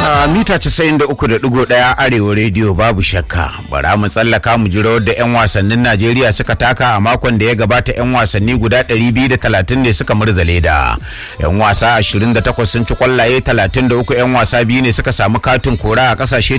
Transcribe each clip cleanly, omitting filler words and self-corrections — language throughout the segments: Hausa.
mita 93.1 Arewa Radio babu shakka. Bara mu tsallaka mu ji rawar da 'yan wasannin Najeriya suka taka a makon da ya gabata. 'Yan wasanni guda 230 ne suka murza leda. 'Yan wasa 28 sun ci kwallaye 33, 'yan wasa biyu ne suka samu katin kora a kasashe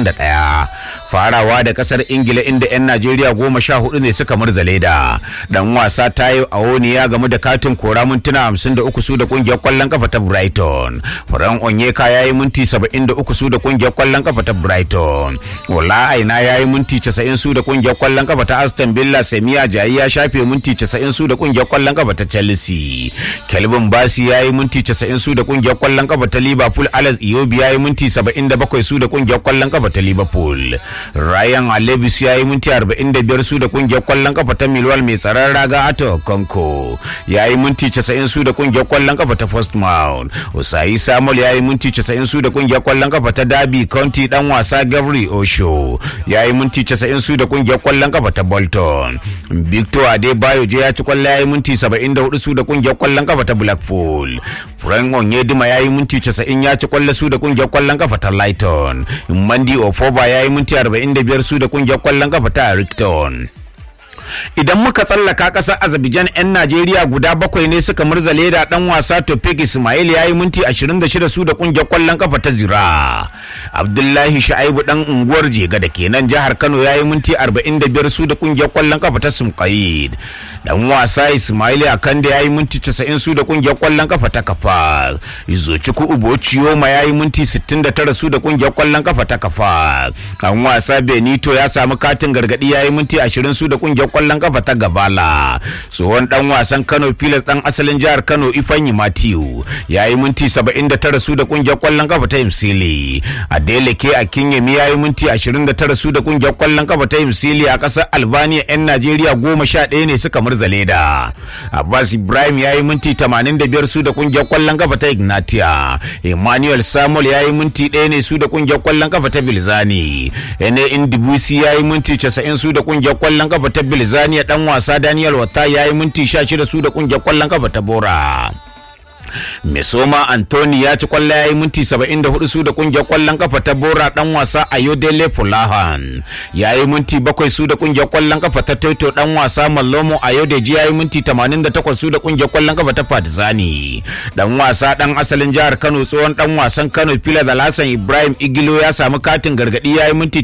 31. Farawa da kasar Ingila inda 'yan Najeriya 14 ne suka murza leda. Dan wasa Tayo Awoni ya gamu da katin kora mintuna 53 su da kungiyar kwallon kafa ta Brighton. Furan Onyeka yayi minti 73 su da kungiyar kwallon kafa ta Brighton. Wala Aina yayi minti 90 su da kungiyar kwallon kafa ta Aston Villa. Semiya Jayi ya shafe minti 90 su da kungiyar kwallon kafa ta Chelsea. Kelvin Basi yayi minti 90 su da kungiyar kwallon kafa ta Liverpool. Alex Iwobi yayi minti 77 su da kungiyar kwallon kafa ta Liverpool. Ryan Alevis yayi minti 45 su da kungiyar kwallon kafa ta Millwall. Mai tsaron raga Ato Konko yayi minti 90 su da kungiyar kwallon kafa ta Portsmouth. Usayi Samuel yayi minti 90 su da kungiyar kwallon kafa ta Derby County. Dan wasa Gabriel Osho yayi minti 90 su da kungiyar kwallon kafa ta Bolton. Victor Adebayo ya ci kwallo yayi minti 74 su da kungiyar kwallon kafa ta Blackpool. Frank Onyedima yayi minti 90 ya ci kwallo su da kungiyar kwallon kafa ta Lighton. Mandi Ofoba yayi minti 45 su da kungiyar kwallon kafa ta Rickton. Idan muka tsallaka ƙasar Azerbaijan, 'yan Najeriya guda 7 ne suka murza leda. Dan wasa Tofik Ismail yayi minti 26 su da kungiyar kwallon kafa ta Zira. Abdullahi Shaibu dan unguwar Jega da kenan jihar Kano yayi minti 45 su da kungiyar kwallon kafa ta Sumqaid. Dan wasa Ismail Akande yayi minti 90 su da kungiyar kwallon kafa ta Kafa. Izochukwu Ubochiyoma yayi minti 69 su da kungiyar kwallon kafa ta Kafa. Dan wasa Benito ya samu katin gargadi yayi minti 20 su da kungiyar kwallon kafa ta Gabala. Tsohon dan wasan Kano Pilas dan asalin jihar Kano Ifanyi Matthew yayi minti 79 su da kungiyar kwallon kafa ta Imsili. Adeleke Akinyemi yayi minti 29 su da kungiyar kwallon kafa ta Imsili. A kasar Albania 'yan Najeriya 11 ne suka murza leda. Abbas Ibrahim yayi minti 85 su da kungiyar kwallon kafa ta Ignatia. Emmanuel Samuel yayi minti 1 ne su da kungiyar kwallon kafa ta Bilzani. Ene Indibusi yayi minti 90 su da kungiyar kwallon kafa ta Bilzania. Dan wasa Daniel Wata yayi minti 16 su da kungiyar kwallon kafa ta Bora. Mesoma Anthony ya ci kwallo yayi minti 74 su da kungiyar kwallon kafa ta Bora. Dan wasa Ayodele Fulahan yayi minti 7 su da kungiyar kwallon kafa ta Toto. Dan wasa Mallomo Ayodeji yayi minti 88 su da kungiyar kwallon kafa ta Partizani. Dan wasa dan asalin jihar Kano tsohon dan wasan Kano Pilas Alhassan Ibrahim Igilo ya samu katin gargadi yayi minti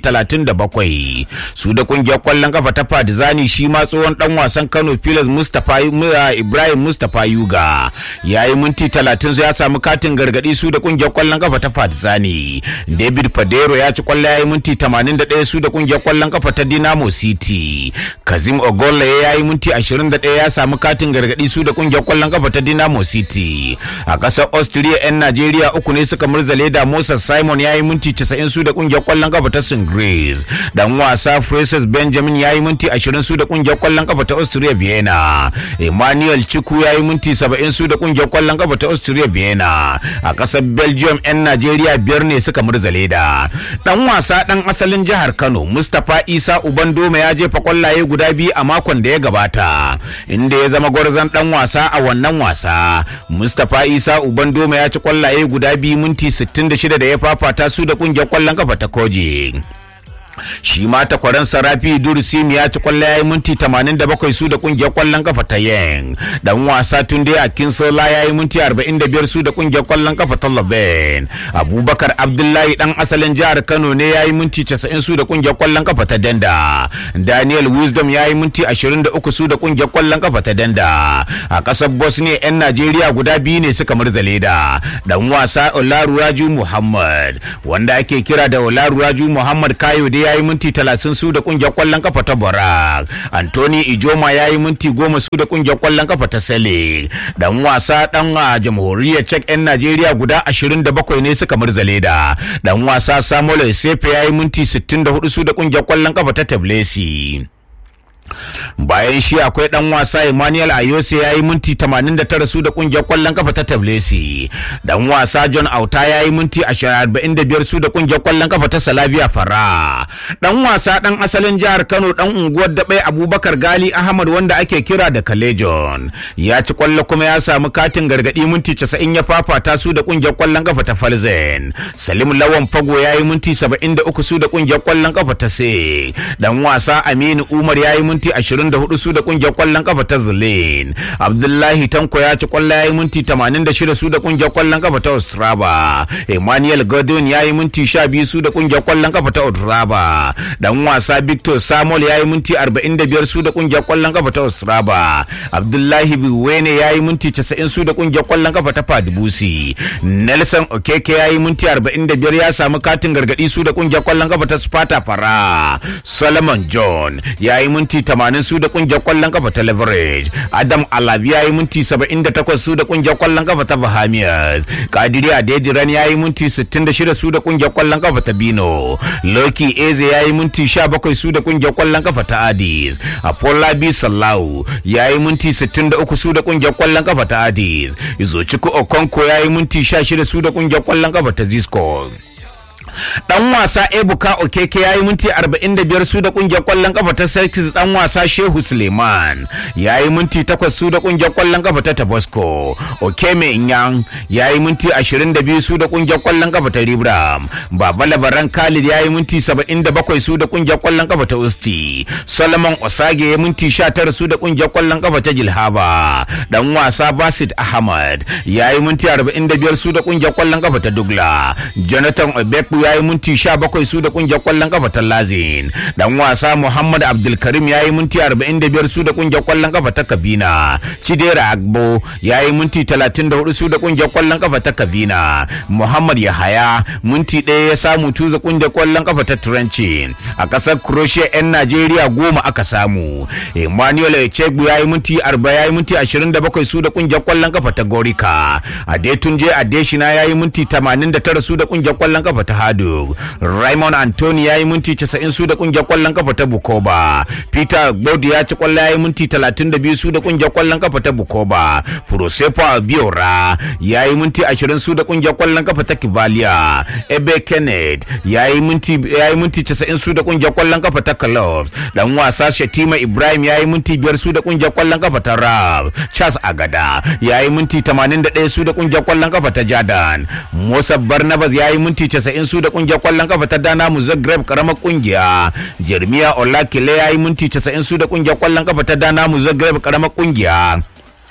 37 su da kungiyar kwallon kafa ta Partizani. Shi ma tsohon dan wasan Kano Pilas Ibrahim Mustapha Yuga yayi minti 30 ya samu katin gargadi su da kungiyar kwallon kafa ta Partizani. David Padero ya ci kwallo yayi minti 81 su da kungiyar kwallon kafa ta Dinamo City. Kazim Ogolle yayi minti 21 ya samu katin gargadi su da kungiyar kwallon kafa ta Dinamo City. A kasar Austria 'yan Najeriya 3 ne suka murza leda. Moses Simon yayi minti 90 su da kungiyar kwallon kafa ta St. Grace. Dan wasa Francis Benjamin yayi minti 20 su da kungiyar kwallon kafa ta Austria Vienna. Emmanuel Chukwu yayi minti 70 su da kungiyar kwallon kafa ta Austria Vienna. A kasar Belgium 'yan Najeriya 5 ne suka murza leda. Dan wasa dan asalin jihar Kano Mustapha Isa Ubandoma ya jefa kwallaye guda 2 a makon da ya gabata, inda ya zama gwarzon dan wasa a wannan wasa. Mustapha Isa Ubandoma ya ci kwallaye guda 2 minti 66 da ya fafata su da kungiyar kwallon kafa ta Koje. Shi ma takwaran Sarafi Dursim ya ci kwallo yayi minti 87 su da kungiyar kwallon kafa ta Yen. Dan wasa Tunde Akinsola yayi minti 45 su da kungiyar kwallon kafa ta Loben. Abubakar Abdullahi dan asalin jihar Kano ne yayi minti 90 su da kungiyar kwallon kafa ta Danda. Daniel Wisdom yayi minti 23 su da kungiyar kwallon kafa ta Danda. A kasar Bosnia 'yan Najeriya guda 2 ne suka murza leda. Dan wasa Olaruraju Muhammad wanda ake kira da Olaruraju Muhammad Kayo da yayi minti 30 su da kungiyar kwallon kafa ta Barak. Anthony Ijoma yayi minti 10 su da kungiyar kwallon kafa ta Sele. Dan wasa dan Jamhuriyar Czech 'yan Najeriya guda 27 ne suka murza leda. Dan wasa Samuel Sefe yayi minti 64 su da kungiyar kwallon kafa ta Tbilisi. bayan shi akwai dan wasa Emmanuel Ayose ya yi minti 89 su da kungiyar kwallon kafa ta Tablesi. Dan wasa John Auta ya yi minti 45 su da kungiyar kwallon kafa ta Salavia Fara. Dan wasa dan asalin jihar Kano dan unguwar Dabai Abubakar Gali Ahmad wanda ake kira da Kalejon ya ci kwallo kuma ya samu katin gargadi minti 90 ya fafata su da kungiyar kwallon kafa ta Falzen. Salim Lawan Fago ya yi minti 73 su da kungiyar kwallon kafa ta Se. Dan wasa Aminu Umar ya yi minti 24 su da kungiyar kwallon kafa ta Zlin. Abdullahi Tanko ya ci kwallo ya yi minti 86 su da kungiyar kwallon kafa ta Ostrava. Emmanuel Godwin ya yi minti 12 su da kungiyar kwallon kafa ta Ostrava. Dan wasa Victor Samuel ya yi minti 45 su da kungiyar kwallon kafa ta Ostrava. Abdullahi Biwene ya yi minti 90 su da kungiyar kwallon kafa ta Fadibusi. Nelson Okeke ya yi minti 45 ya samu katin gargadi su da kungiyar kwallon kafa ta Sparta Fara. Solomon John ya yi minti 80 su da kungiyar kwallon kafa ta Leverage. Adam Alabi ya yi minti 78 su da kungiyar kwallon kafa ta Bahamias. Kadiri Adediran ya yi minti 66 su da kungiyar kwallon kafa ta Bino. Loki Eze ya yi minti 17 su da kungiyar kwallon kafa ta Addis. Apolabi Sallau ya yi minti 63 su da kungiyar kwallon kafa ta Addis. Izochukwu Okonko ya yi minti 16 su da kungiyar kwallon kafa ta Zisco. Dan wasa Ebuka Okeke ya yi minti 45 su da kungiyar kwallon kafa ta Celtics. Dan wasa Shehu Suleiman ya yi minti 8 su da kungiyar kwallon kafa ta Tabasco. Okeme Inyang ya yi minti 22 su da kungiyar kwallon kafa ta Ribram. Baba Labaran Khalid ya yi minti 77 su da kungiyar kwallon kafa ta Usti. Solomon Osage ya minti 19 su da kungiyar kwallon kafa ta Jilhaba. Dan wasa Basit Ahmad ya yi minti 45 su da kungiyar kwallon kafa ta Dugla. Jonathan Obeku ya yi minti 17 su da kungiyar kwallon kafa ta Lazin. Dan wasa Muhammad Abdulkarim ya yi minti 45 su da kungiyar kwallon kafa ta Kabina. Chidera Agbo ya yi minti 34 su da kungiyar kwallon kafa ta Kabina. Muhammad Yahaya minti 1 ya samu tuza kungiyar kwallon kafa ta Turanci. A kasar Croatia 'yan Najeriya 10 aka samu. Emmanuel Echegbu ya yi minti 27 su da kungiyar kwallon kafa ta Gorika. Adetunje Adeshina ya yi minti 89 su da kungiyar kwallon kafa ta Hado. Raymond Anthony ya yi minti 90 su da kungiyar kwallon kafa ta Bukoba. Peter Gbodi ya ci kwallo ya yi minti 32 su da kungiyar kwallon kafa ta Bukoba. Prosepo Abiora ya yi minti 20 su da kungiyar kwallon kafa ta Kivalia. Ebe Kenneth ya yi minti 90 su da kungiyar kwallon kafa ta Clubs. Dan wasa Shetima Ibrahim ya yi minti 5 su da kungiyar kwallon kafa ta Rab. Charles Agada ya yi minti 81 su da kungiyar kwallon kafa ta Jordan. Musa Barnabas ya yi minti 90 su da kungiyar kwallon kafa ta Dana Zagreb karamar kungiya. Jeremiah Olakile ya yi minti 90 su da kungiyar kwallon kafa ta Dana Zagreb karamar kungiya.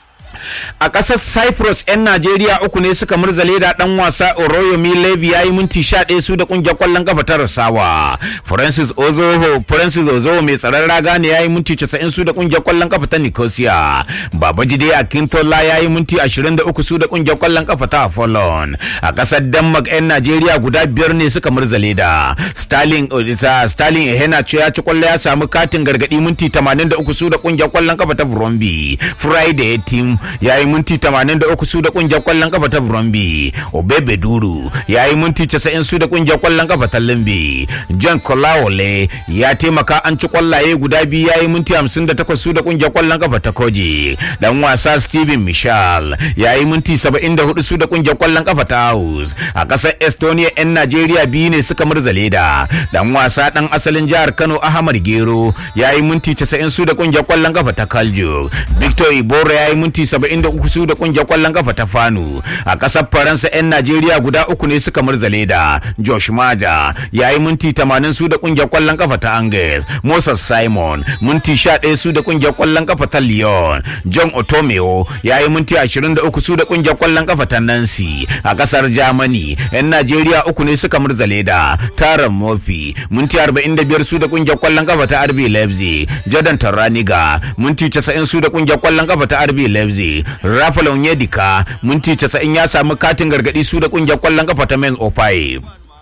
A ƙasar Cyprus 'yan Najeriya 3 ne suka murzale da ɗan wasa Oroyomi Levy ya yi minti 11 su da ƙungiyar ƙwallon kafa ta Rasawa. Francis Ozoho mai tsaron raga ne ya yi minti 90 su da ƙungiyar ƙwallon kafa ta Nicosia. Babajide Akintola ya yi minti 23 su da ƙungiyar ƙwallon kafa ta Apollon. A ƙasar Denmark 'yan Najeriya guda 5 ne suka murzale da. Sterling Iheanacho ya ci ƙwallo ya samu katin gargaɗi minti 83 su da ƙungiyar ƙwallon kafa ta Bromby. Friday team ya yi minti 83 su da kungiyar kwallon kafa ta Bromby. Obebe Duru ya yi minti 90 su da kungiyar kwallon kafa ta Limbi. John Kolawole ya taimaka an ci kwallaye guda 2 ya yi minti 58 su da kungiyar kwallon kafa ta Koji. Dan wasa Steven Michal ya yi minti 74 su da kungiyar kwallon kafa ta House. A kasar Estonia 'yan Najeriya 2 ne suka murzale da. Dan wasa dan asalin jihar Kano Ahmad Gero ya yi minti 90 su da kungiyar kwallon kafa ta Kaljo. Victor Ibora ya yi minti 73 su da kungiyar kwallon kafa ta Fanu. A kasar Faransa 'yan Najeriya guda 3 ne suka murzale da. Josh Maja ya yi minti 80 su da kungiyar kwallon kafa ta Angers. Moses Simon minti 11 su da kungiyar kwallon kafa ta Lyon. John Otomeo ya yi minti 23 su da kungiyar kwallon kafa ta Nancy. A kasar Germany 'yan Najeriya 3 ne suka murzale da. Taron Murphy minti 45 su da kungiyar kwallon kafa ta RB Leipzig. Jordan Taraniga minti 90 su da kungiyar kwallon kafa ta RB Leipzig. Rafael Onyedika minti 90 ya samu katin gargadi su da kungiyar kwallon kafa ta Men Opai.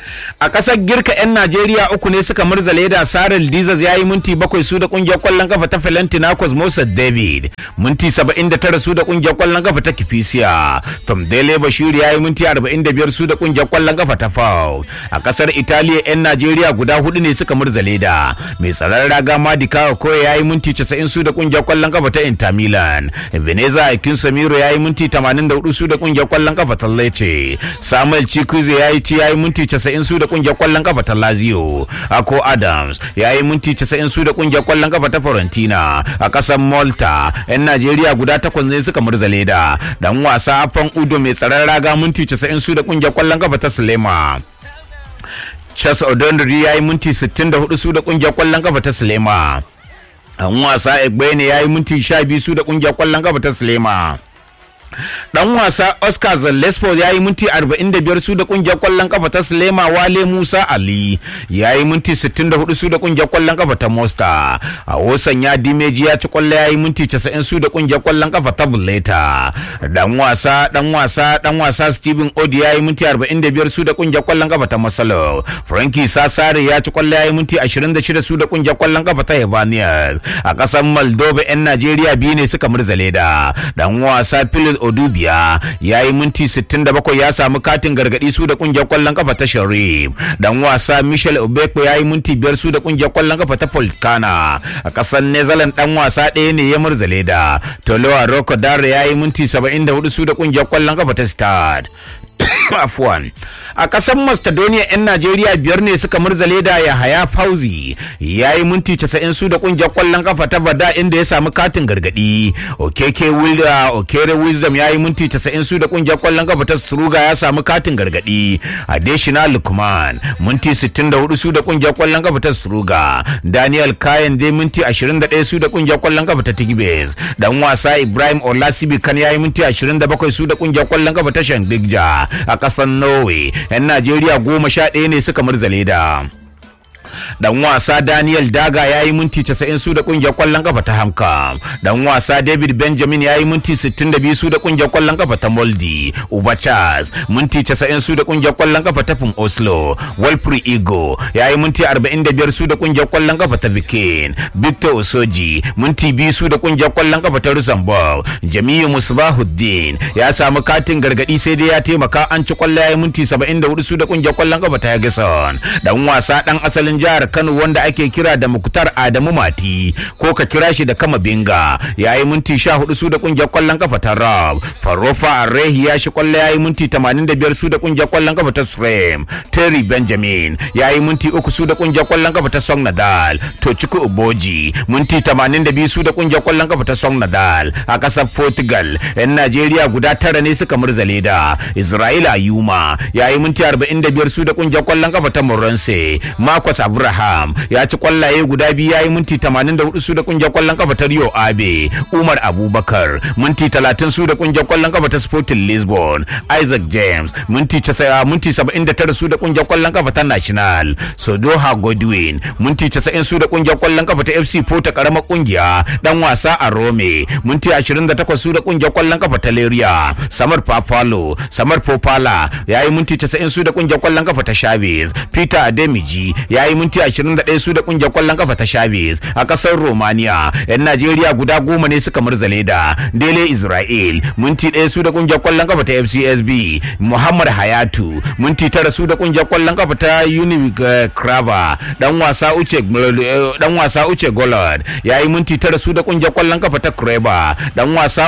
A ƙasar Girka 'yan Najeriya uku ne suka murza leda. Saril Dizas ya yi minti 7 su da ƙungiyar ƙwallon kafa ta Panathinaikos. Moses David minti 79 su da ƙungiyar ƙwallon kafa ta Kifisiya. Tom Dele Bashir ya yi minti 45 su da ƙungiyar ƙwallon kafa ta FAO. A ƙasar Italiya 'yan Najeriya guda hudu ne suka murza leda. Mai tsaron raga Madika Okoye ya yi minti 90 su da ƙungiyar ƙwallon kafa ta Inter Milan. Veneza Akin Samiro ya yi minti 84 su da ƙungiyar ƙwallon kafa ta Lecce. Samuel Chikuze ya yi minti 90 su da kungiyar kwallon kafa ta Lazio. Ako Adams ya yi minti 90 su da kungiyar kwallon kafa ta Fiorentina. A kasar Malta 'yan Najeriya guda 8 ne suka murza leda. Dan wasa Afan Udo mai tsaron raga minti 90 su da kungiyar kwallon kafa ta Sulema. Chas Odondori ya yi minti 64 su da kungiyar kwallon kafa ta Sulema. Dan wasa Egbene ya yi minti 12 su da kungiyar kwallon kafa ta Sulema. Dan wasa Oscar Zalespo ya yi minti 45 su da kungiyar kwallon kafa ta Sulema. Wale Musa Ali ya yi minti 64 su da kungiyar kwallon kafa ta Mosta. A Osan ya Dimeji ya ci kwallo ya yi minti 90 su da kungiyar kwallon kafa ta Buleta. Dan wasa Steven Odi ya yi minti 45 su da kungiyar kwallon kafa ta Masalo. Frankie Sassare ya ci kwallo ya yi minti 26 su da kungiyar kwallon kafa ta Hibanias. A kasar Moldova 'yan Najeriya biyu ne suka murza leda. Dan wasa Philip Odubia ya yi minti 67 ya samu katin gargadi su da kungiyar kwallon kafa ta Sharif. Dan wasa Michel Obeko ya yi minti 5 su da kungiyar kwallon kafa ta Polkana. A kasar Netherlands dan wasa ɗaya ne ya murza leda. Toloa Roko Dare ya yi minti 74 su da kungiyar kwallon kafa ta Stade. Afwan. A ƙasar Macedonia 'yan Najeriya biyar ne suka murza leda. Yahaya Fauzi ya yi minti 90 su da kungiyar kwallon kafa ta Bada inda ya samu katin gargadi. Okere Wisdom ya yi minti 90 su da kungiyar kwallon kafa ta Struga ya samu katin gargadi. Adeshina Lukman minti 64 su da kungiyar kwallon kafa ta Struga. Daniel Kayan dai minti 21 su da kungiyar kwallon kafa ta Tigibes. Dan wasa Ibrahim Olasibi kan ya yi minti 27 su da kungiyar kwallon kafa ta Shandigja. A ƙasar Norway 'yan Najeriya 11 ne suka murza leda. Dan wasa Daniel Daga ya yi minti 90 su da kungiyar kwallon kafa ta Hamka. Dan wasa David Benjamin ya yi minti 62 su da kungiyar kwallon kafa ta Moldi. Ubachas minti 90 su da kungiyar kwallon kafa ta Fum Oslo. Walpri Igo ya yi minti 45 su da kungiyar kwallon kafa ta Bikin. Victor Osoji minti 2 su da kungiyar kwallon kafa ta Luxembourg. Jamiu Musbahuddin ya samu katin gargadi sai dai ya taimaka an ci kwallo ya yi minti 74 su da kungiyar kwallon kafa ta Yageson. Dan wasa dan asalin jihar Kano wanda ake kira da Muktar Adamu Mati ko ka kira shi da Kama Binga ya yi minti 14 su da kungiyar kwallon kafa ta Rab. Farofa Arehi ya shi kwallo ya yi minti 85 su da kungiyar kwallon kafa ta Srem. Terry Benjamin ya yi minti 3 su da kungiyar kwallon kafa ta Song Nadal. Tochiko Uboji minti 82 su da kungiyar kwallon kafa ta Song Nadal. A kasar Portugal 'yan Najeriya guda 9 ne suka murza leda. Israel Ayuma ya yi minti 45 su da kungiyar kwallon kafa ta Moronse. Marcus Abraham ya ci kwallaye guda biyu ya yi minti 84 su da kungiyar kwallon kafa ta Rio Ave. Umar Abubakar minti 30 su da kungiyar kwallon kafa ta Sporting Lisbon. Isaac James minti 79 su da kungiyar kwallon kafa ta National. Sodoha Godwin minti 90 su da kungiyar kwallon kafa ta FC Porto karamar kungiya. Dan wasa a Rome minti 28 su da kungiyar kwallon kafa ta Leria. Samar Popala ya yi minti 90 su da kungiyar kwallon kafa ta Chavez. Peter Ademiji ya yi minti 21 su da kungiyar kwallon kafa ta Chavez. A kasar Romania 'yan Najeriya guda 10 ne suka murza leda. Dele Israel minti 1 su da kungiyar kwallon kafa ta FCSB. Muhammad Hayatu minti 9 su da kungiyar kwallon kafa ta Unic Crava. Dan wasa Uche Gollard ya yi minti 9 su da kungiyar kwallon kafa ta Kreba. Dan wasa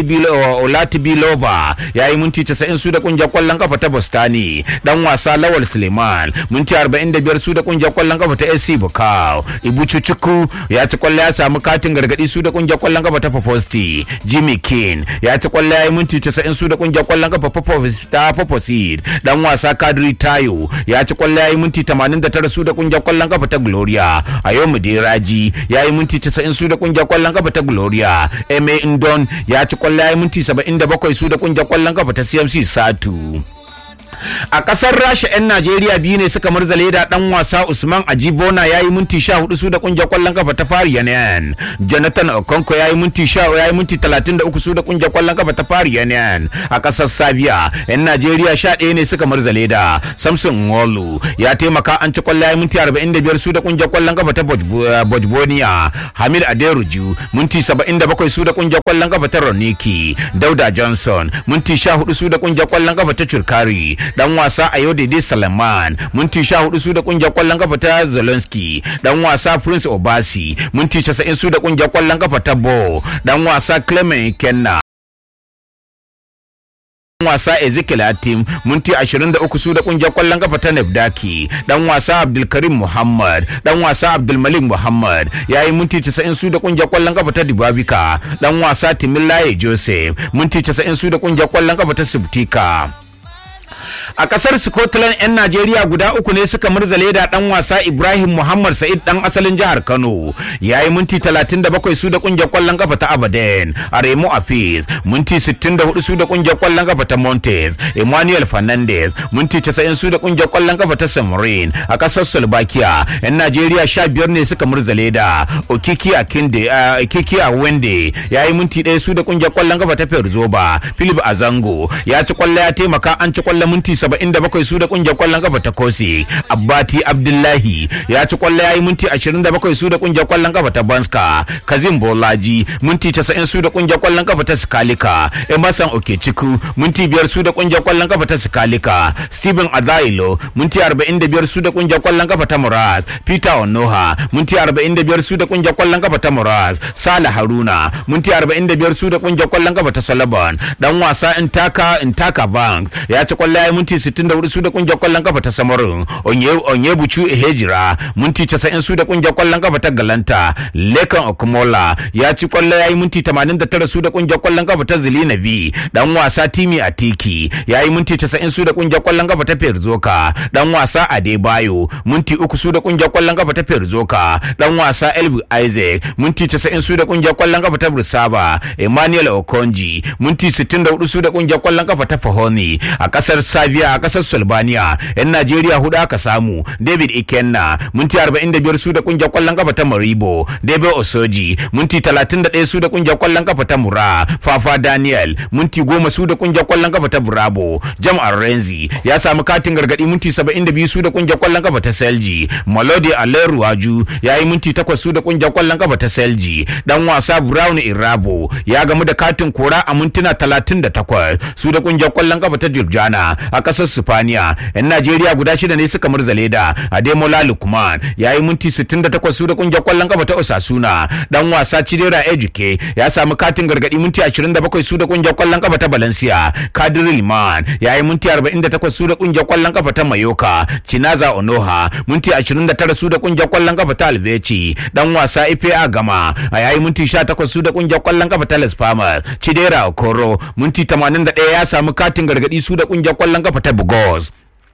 Olatibilova ya yi minti 90 su da kungiyar kwallon kafa ta Bostani. Dan wasa Lawal Suleiman minti 45 su da kungiyar kwallon kafa ta SC Bukau. Ibuchuchuku ya ci kwallo ya samu katin gargadi su da kungiyar kwallon kafa ta Poposti. Jimmy King ya ci kwallo ya yi minti 90 su da kungiyar kwallon kafa ta Poposid. Dan wasa Kadri Tayo ya ci kwallo ya yi minti 89 su da kungiyar kwallon kafa ta Gloria. Ayomu Deraji ya yi minti 90 su da kungiyar kwallon kafa ta Gloria. Eme Indon ya ci kwallo ya yi minti 77 su da kungiyar kwallon kafa ta CMC Satu. A kasar Rasha 'yan Najeriya biyu ne suka murzale da dan wasa Usman Ajibona yayi minti 14 su da kungiyar kwallon kafa ta Fariyanen. Jonathan Okonko yayi minti 33 su da kungiyar kwallon kafa ta Fariyanen. A kasar Serbia 'yan Najeriya 11 ne suka murzale da Samson Nwolu ya taimaka an ci kwallo yayi minti 45 su da kungiyar kwallon kafa ta Bojbonia. Hamid Aderuju minti 77 su da kungiyar kwallon kafa ta Roniki. Dauda Johnson minti 14 su da kungiyar kwallon kafa ta Churkari. Dan wasa Ayodele Salaman minti 14 su da kungiyar kwallon kafa ta Zelensky. Dan wasa Prince Obasi minti 90 su da kungiyar kwallon kafa ta Bo. Dan wasa Clement Kenna wasa Ezekiel Atim minti 23 su da kungiyar kwallon kafa ta Nefdaki. Dan wasa Abdulkarim Muhammad, dan wasa Abdulmalik Muhammad yayi minti 90 su da kungiyar kwallon kafa ta Dibabika. Dan wasa Timilaye Joseph minti 90 su da kungiyar kwallon kafa ta Subtika. A kasar Scotland 'yan Najeriya guda uku ne suka murzale da dan wasa Ibrahim Muhammad Sa'id dan asalin jihar Kano yayi minti 37 su da kungiyar kwallon kafa ta Abaden. Aremo Afeez minti 64 su da kungiyar kwallon kafa ta Montes. Emmanuel Fernandez minti 90 su da kungiyar kwallon kafa ta Samarin. A kasar Slovakia 'yan Najeriya 15 ne suka murzale da Okiki Awende yayi minti 1 su da kungiyar kwallon kafa ta Perzoba. Philip Azango ya ci kwallo ya taimaka an ci kwallo minti 77 su da kungiyar kwallon kafa ta Kosi. Abbati Abdullahi ya ci kwallo yayi minti 27 su da kungiyar kwallon kafa ta Banska. Kazim Bolaji minti 90 su da kungiyar kwallon kafa ta Skalika. Emerson Okechukwu minti 5 su da kungiyar kwallon kafa ta Skalika. Stephen Adailo minti 45 su da kungiyar kwallon kafa ta Muraz. Peter Onoha minti 45 su da kungiyar kwallon kafa ta Muraz. Sala Haruna minti 45 su da kungiyar kwallon kafa ta Solomon. Dan wasa Intaka Banks ya ci kwallo yayi minti 64 su da kungiyar kwallon kafa ta Samarin. Onyebuchu Ehejira minti 90 su da kungiyar kwallon kafa ta Galanta. Lekan Okumola ya ci kwallo yayi minti 89 su da kungiyar kwallon kafa ta Zelina V. Dan wasa Timi Atiki yayi minti 90 su da kungiyar kwallon kafa ta Perzoka. Dan wasa Adebayo minti 3 su da kungiyar kwallon kafa ta Perzoka. Dan wasa Elbu Isaac minti 90 su da kungiyar kwallon kafa ta Bursaba. Emmanuel Okonji minti 64 su da kungiyar kwallon kafa ta Fahoni. A kasar Serbia, a kasar Slovenia 'yan Najeriya 4 aka samu. David Ikenna minti 45 su da kungiyar kwallon kafa ta Maribo. David Osoji minti 31 su da kungiyar kwallon kafa ta Mura. Fafa Daniel minti 10 su da kungiyar kwallon kafa ta Bravo. Jam'ar Renzi ya samu katin gargadi minti 72 su da kungiyar kwallon kafa ta Selji. Malodi Aleruwaju yayi minti 8 su da kungiyar kwallon kafa ta Selji. Dan wasa Brown Irabo ya gamu da katin kora a mintuna 38 su da kungiyar kwallon kafa ta Jurjana. A kasar Sifaniya 'yan Najeriya guda 6 ne suka murzale da Ademola Lukman yayi minti 68 su da kungiyar kwallon kafa ta Osasuna. Dan wasa Chidera Ejuke ya samu katin gargadi minti 27 su da kungiyar kwallon kafa ta Valencia. Kadiri Liman yayi minti 48 su da kungiyar kwallon kafa ta Mayoka. Chinaza Onoha minti 29 su da kungiyar kwallon kafa ta Alveci. Dan wasa Ife Agama yayi minti 18 su da kungiyar kwallon kafa ta Las Palmas. Chidera Okoro minti 81 ya samu katin gargadi su da kungiyar kwallon kafa ta Bugos.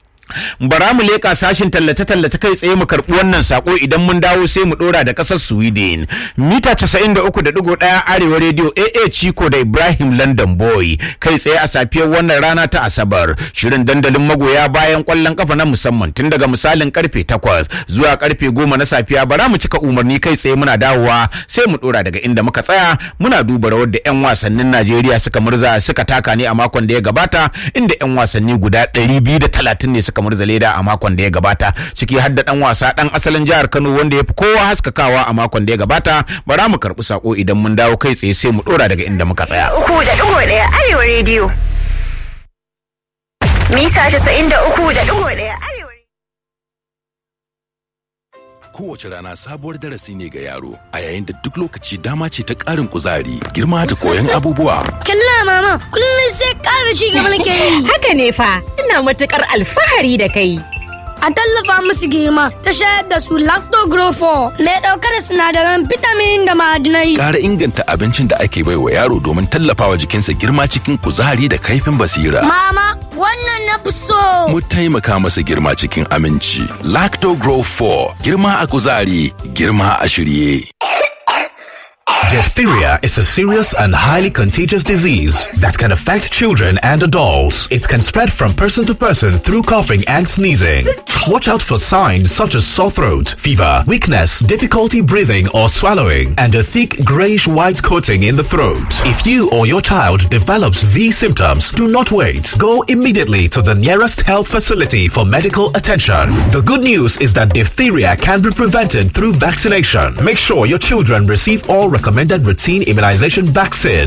Bara mu leka sashin tallace-tallace kai tsaye mu karɓi wannan sako idan mun dawo sai mu ɗora da ƙasar Sweden. Mita 93.1 Arewa Radio AA Chico da Ibrahim London Boy kai tsaye a safiyar wannan rana ta Asabar. Shirin dandalin magoya bayan ƙwallon kafa na musamman tun daga misalin karfe 8 zuwa karfe 10 na safiya. Bara mu cika umarni kai tsaye muna dawowa sai mu ɗora daga inda muka tsaya. Muna duba rawar da 'yan wasannin Najeriya suka taka ne a makon da ya gabata, inda 'yan wasanni guda 230 ne suka murzale da a makon da ya gabata, ciki har da dan wasa dan asalin jihar Kano wanda ya fi kowa haskakawa a makon da ya gabata. Bara mu karɓi sako idan mun dawo kai tsaye sai mu ɗora daga inda muka tsaya. 3.1 Arewa Radio. Mita 93.1 Arewa. Kowace rana sabuwar darasi ne ga yaro, a yayin da duk lokaci dama ce ta ƙarin kuzari, girma da koyon abubuwa. Kalla mama, kullum sai ƙara shi gaba nake yi. Haka ne fa, ina matuƙar alfahari da kai. A tallafa musu girma ta shayar da su Lactogrofo mai ɗauke da sinadaran vitamin da ma'adinai. Ƙara inganta abincin da ake bai wa yaro domin tallafawa jikinsa girma cikin kuzari da kaifin basira. Mama, wannan na fi so. Mu taimaka masa girma cikin aminci. Lactogrofo, girma a kuzari, girma a shirye. Diphtheria is a serious and highly contagious disease that can affect children and adults. It can spread from person to person through coughing and sneezing. Watch out for signs such as sore throat, fever, weakness, difficulty breathing or swallowing, and a thick grayish-white coating in the throat. If you or your child develops these symptoms, do not wait. Go immediately to the nearest health facility for medical attention. The good news is that diphtheria can be prevented through vaccination. Make sure your children receive all recommended routine immunization vaccines